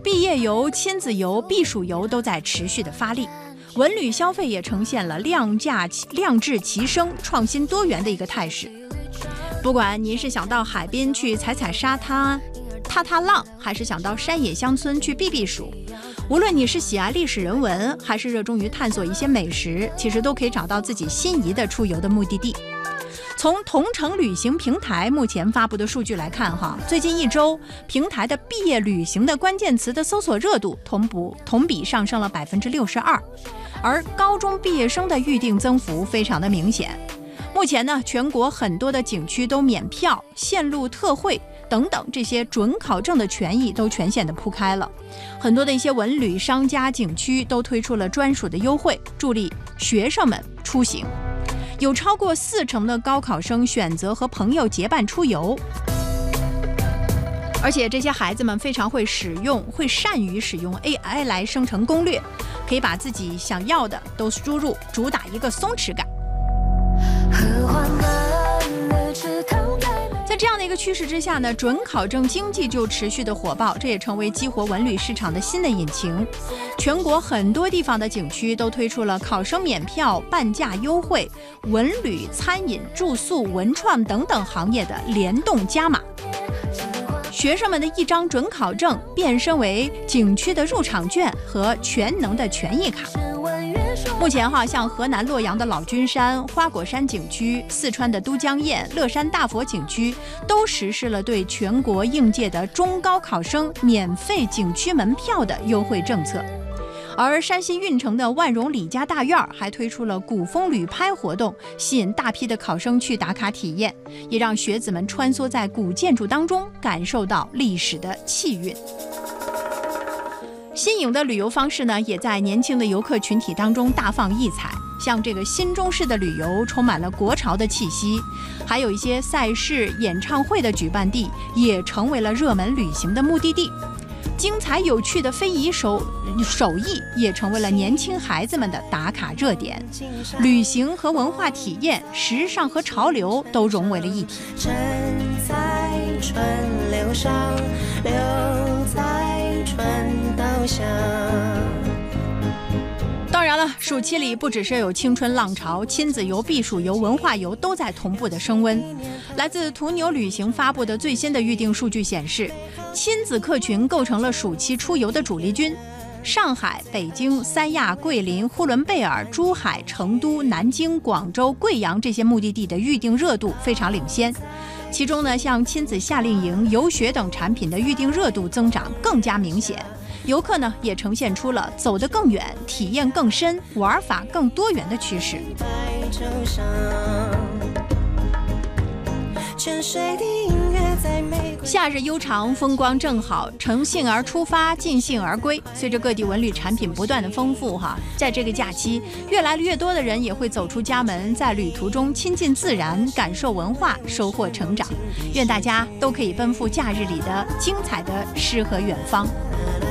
毕业游、亲子游、避暑游都在持续的发力，文旅消费也呈现了量质齐升、创新多元的一个态势。不管您是想到海边去踩沙滩、踏浪，还是想到山野乡村去避暑，无论你是喜爱历史人文，还是热衷于探索一些美食，其实都可以找到自己心仪的出游的目的地。从同程旅行平台目前发布的数据来看，最近一周平台的毕业旅行的关键词的搜索热度同比上升了62%，而高中毕业生的预订增幅非常的明显。目前呢，全国很多的景区都免票、线路特惠等等，这些准考证的权益都全线的铺开了。很多的一些文旅商家、景区都推出了专属的优惠，助力学生们出行。有超过40%的高考生选择和朋友结伴出游，而且这些孩子们非常会善于使用 AI 来生成攻略，可以把自己想要的都输入，主打一个松弛感。在这样的一个趋势之下呢，准考证经济就持续的火爆，这也成为激活文旅市场的新的引擎。全国很多地方的景区都推出了考生免票、半价优惠、文旅、餐饮、住宿、文创等等行业的联动加码。学生们的一张准考证变身为景区的入场券和全能的权益卡。目前像河南洛阳的老君山、花果山景区、四川的都江堰、乐山大佛景区都实施了对全国应届的中高考生免费景区门票的优惠政策。而山西运城的万荣李家大院还推出了古风旅拍活动，吸引大批的考生去打卡体验，也让学子们穿梭在古建筑当中，感受到历史的气韵。新颖的旅游方式呢，也在年轻的游客群体当中大放异彩。像这个新中式的旅游充满了国潮的气息，还有一些赛事、演唱会的举办地也成为了热门旅行的目的地。精彩有趣的非遗手艺也成为了年轻孩子们的打卡热点。旅行和文化体验、时尚和潮流都融为了一体。 沉在春流上，留在春稻香。 当然了，暑期里不只是有青春浪潮，亲子游、避暑游、文化游都在同步的升温。来自途牛旅行发布的最新的预订数据显示，亲子客群构成了暑期出游的主力军。上海、北京、三亚、桂林、呼伦贝尔、珠海、成都、南京、广州、贵阳这些目的地的预订热度非常领先。其中呢，像亲子夏令营、游学等产品的预订热度增长更加明显。游客呢也呈现出了走得更远、体验更深、玩法更多元的趋势。夏日悠长，风光正好，乘兴而出发，尽兴而归。随着各地文旅产品不断的丰富在这个假期，越来越多的人也会走出家门，在旅途中亲近自然，感受文化，收获成长。愿大家都可以奔赴假日里的精彩的诗和远方。